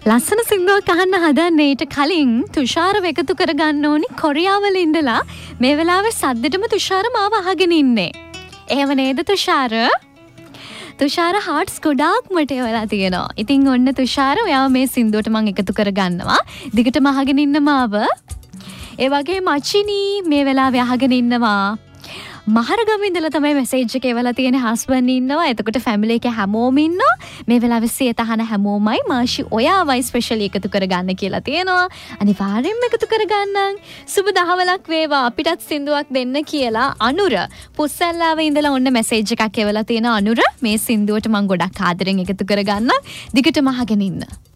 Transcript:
ලස්සන සින්දුවක් අහන්න හදන්නේ ඊට කලින් තුෂාරව එකතු කරගන්න ඕනි කොරියාවල ඉඳලා මේ වෙලාවේ සද්දෙටම තුෂාර මාව අහගෙන ඉන්නේ. එහෙම නේද තුෂාර? තුෂාර හાર્ට්ස් ගොඩාක් මට එවලා තියෙනවා. ඉතින් ඔන්න තුෂාර ඔයාව මේ සින්දුවට මම එකතු කරගන්නවා. දිගටම අහගෙන ඉන්න මාව. ඒ වගේ මචිනි මේ වෙලාවේ අහගෙන ඉන්නවා. මහරගම ඉඳලා තමයි මැසේජ් එක එවලා තියෙන්නේ. හස්බන්ඩ් ඉන්නවා. එතකොට ෆැමිලි එකේ හැමෝම ඉන්නවා. මේ වෙලාවේ සියත අහන හැමෝමයි මාෂි ඔයාවයි ස්පෙෂලි එකතු කරගන්න කියලා තියෙනවා. අනිවාර්යෙන්ම එකතු කරගන්නම්. සුබ දහවලක් වේවා. අපිටත් සින්දුවක් දෙන්න කියලා අනුර පුස්සල්ලාවේ ඉඳලා ඔන්න මැසේජ් එකක් එවලා තියෙනවා. අනුර මේ සින්දුවට මම ගොඩක් ආදරෙන් එකතු කරගන්නම්. දිගටම අහගෙන ඉන්න.